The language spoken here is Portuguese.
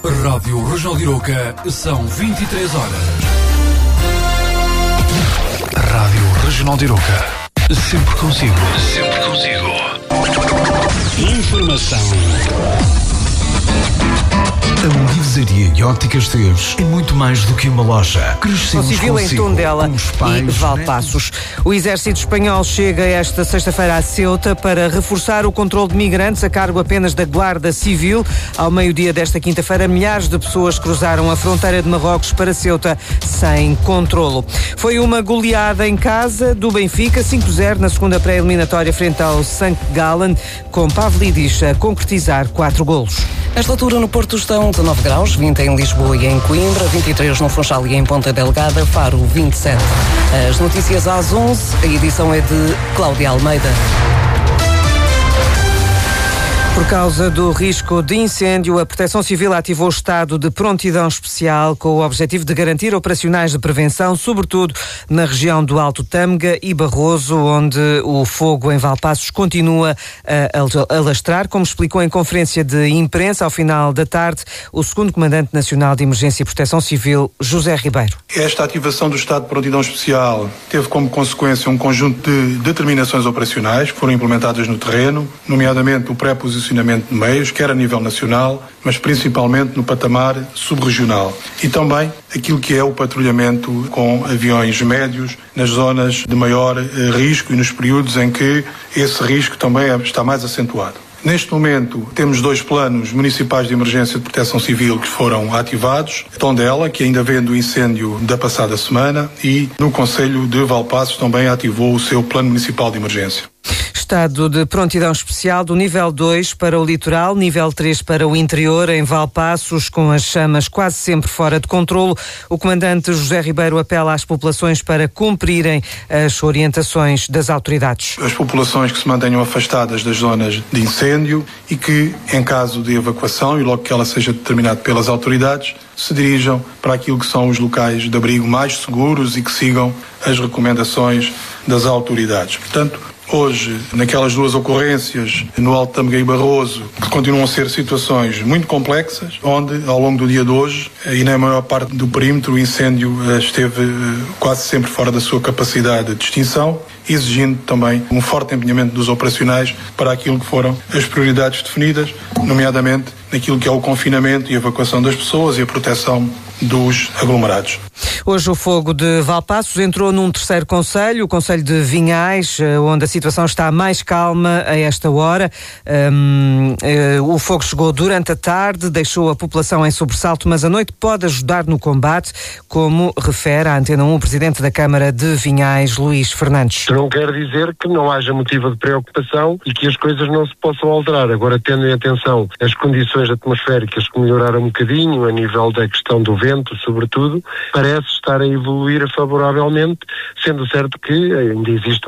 Rádio Regional de Iroca, são 23 horas. Rádio Regional de Iroca, sempre consigo. Sempre consigo. Informação. A Univesaria e Óticas Teves é muito mais do que uma loja. Crescemos civil em Tondela e Valpaços. O Exército Espanhol chega esta sexta-feira a Ceuta para reforçar o controle de migrantes a cargo apenas da Guarda Civil. Ao meio-dia desta quinta-feira, milhares de pessoas cruzaram a fronteira de Marrocos para Ceuta sem controlo. Foi uma goleada em casa do Benfica, 5-0 na segunda pré-eliminatória frente ao St. Gallen, com Pavlidis a concretizar 4 golos. Nesta altura no Porto estão 19 graus, 20 em Lisboa e em Coimbra, 23 no Funchal e em Ponta Delgada, Faro 27. As notícias às 11, a edição é de Cláudia Almeida. Por causa do risco de incêndio, a Proteção Civil ativou o estado de prontidão especial com o objetivo de garantir operacionais de prevenção, sobretudo na região do Alto Tâmega e Barroso, onde o fogo em Valpaços continua a alastrar, como explicou em conferência de imprensa ao final da tarde o segundo Comandante Nacional de Emergência e Proteção Civil, José Ribeiro. Esta ativação do estado de prontidão especial teve como consequência um conjunto de determinações operacionais que foram implementadas no terreno, nomeadamente o pré-posicionamento de meios, quer a nível nacional, mas principalmente no patamar subregional. E também aquilo que é o patrulhamento com aviões médios nas zonas de maior risco e nos períodos em que esse risco também está mais acentuado. Neste momento temos 2 planos municipais de emergência de proteção civil que foram ativados. Tondela, que ainda vem do incêndio da passada semana, e no Concelho de Valpaços também ativou o seu plano municipal de emergência. Estado de prontidão especial do nível 2 para o litoral, nível 3 para o interior, em Valpaços, com as chamas quase sempre fora de controlo. O comandante José Ribeiro apela às populações para cumprirem as orientações das autoridades. As populações que se mantenham afastadas das zonas de incêndio e que, em caso de evacuação, e logo que ela seja determinada pelas autoridades, se dirijam para aquilo que são os locais de abrigo mais seguros e que sigam as recomendações das autoridades. Portanto, hoje, naquelas 2 ocorrências no Alto Tâmega e Barroso, que continuam a ser situações muito complexas, onde, ao longo do dia de hoje, e na maior parte do perímetro, o incêndio esteve quase sempre fora da sua capacidade de extinção, exigindo também um forte empenhamento dos operacionais para aquilo que foram as prioridades definidas, nomeadamente naquilo que é o confinamento e a evacuação das pessoas e a proteção dos aglomerados. Hoje o fogo de Valpaços entrou num terceiro concelho, o concelho de Vinhais, onde a situação está mais calma a esta hora. O fogo chegou durante a tarde, deixou a população em sobressalto, mas a noite pode ajudar no combate, como refere à Antena 1 o Presidente da Câmara de Vinhais, Luís Fernandes. Não quer dizer que não haja motivo de preocupação e que as coisas não se possam alterar. Agora, tendo em atenção as condições atmosféricas que melhoraram um bocadinho, a nível da questão do vento, sobretudo, parece estar a evoluir favoravelmente, sendo certo que ainda existe